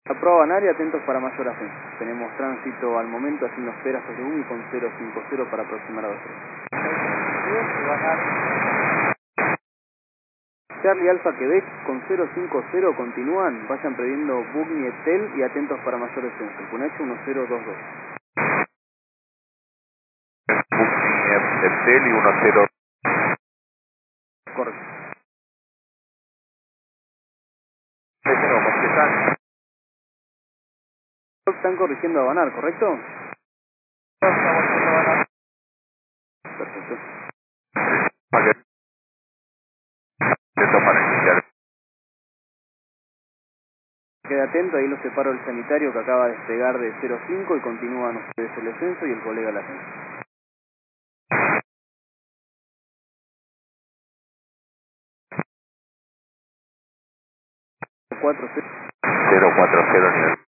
Aproban área, atentos para mayor ascenso. Tenemos tránsito al momento haciendo espera sobre 1 y con 050 para aproximar a 2. Charlie Alfa Quebec con 050 continúan, vayan previendo Bugni Etel y atentos para mayor descenso. Punacho 1022. Bugni Etel y 10. Correcto. Están corrigiendo a Banar, ¿correcto? Perfecto. Para iniciar. Quede atento, ahí lo separo el sanitario que acaba de despegar de 05 y continúan ustedes el descenso y el colega el ascenso. 40. 040 nivel.